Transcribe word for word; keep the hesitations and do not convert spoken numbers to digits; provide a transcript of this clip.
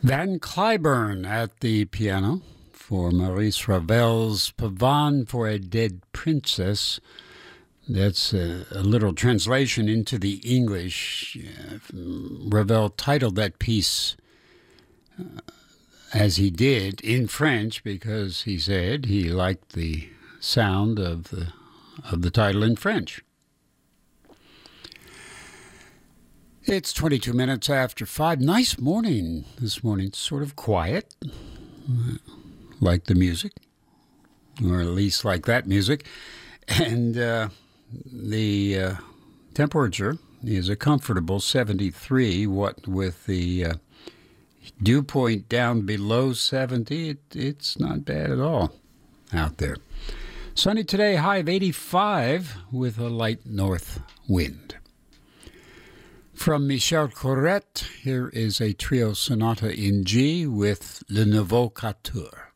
Van Cliburn at the piano for Maurice Ravel's Pavane for a Dead Princess. That's a, a little translation into the English. Uh, Ravel titled that piece uh, as he did in French because he said he liked the sound of the of the title in French. It's twenty-two minutes after five. Nice morning this morning. Sort of quiet, like the music, or at least like that music. And uh, the uh, temperature is a comfortable seventy-three. What with the uh, dew point down below seventy, it, it's not bad at all out there. Sunny today, high of eighty-five with a light north wind. From Michel Corrette, here is a trio sonata in G with Le Nouveau Quatuor.